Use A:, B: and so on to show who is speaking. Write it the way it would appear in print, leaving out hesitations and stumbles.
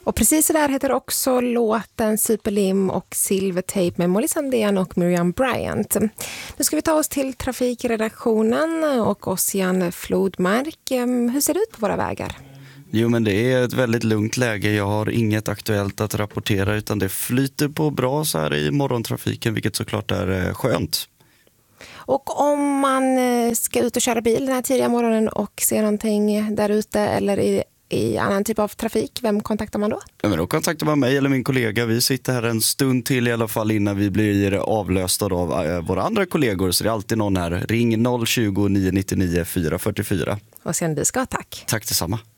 A: Och precis så där heter också låten Superlim och Silvertape med Molly Sandén och Miriam Bryant. Nu ska vi ta oss till trafikredaktionen och Ossian Flodmark. Hur ser det ut på våra vägar?
B: Jo, men det är ett väldigt lugnt läge. Jag har inget aktuellt att rapportera utan det flyter på bra så här i morgontrafiken, vilket såklart är skönt.
A: Och om man ska ut och köra bil den här tidiga morgonen och se någonting där ute eller i annan typ av trafik, vem kontaktar man då?
B: Ja, men då kontaktar man mig eller min kollega. Vi sitter här en stund till i alla fall innan vi blir avlösta av våra andra kollegor. Så det är alltid någon här. Ring 020 999 444.
A: Och sen vi ska tack.
B: Tack detsamma.